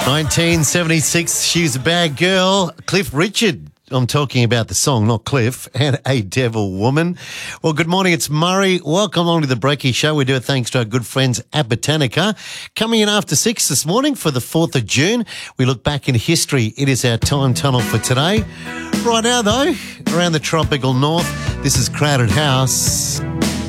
1976, She's a Bad Girl. Cliff Richard. I'm talking about the song, not Cliff, and A Devil Woman. Well, good morning, it's Murray. Welcome along to the Breaky Show. We do it thanks to our good friends at Botanica. Coming in after 6 this morning for the 4th of June, we look back in history. It is our time tunnel for today. Right now, though, around the tropical north, this is Crowded House.